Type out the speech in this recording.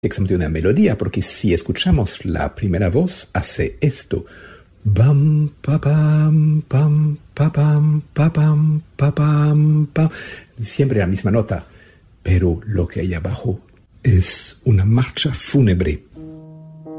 exactamente una melodía, porque si escuchamos la primera voz, hace esto. Bam, pa, pam, pam, pa, pam, pa, pam, pa, pam, pam. Siempre la misma nota, pero lo que hay abajo es una marcha fúnebre.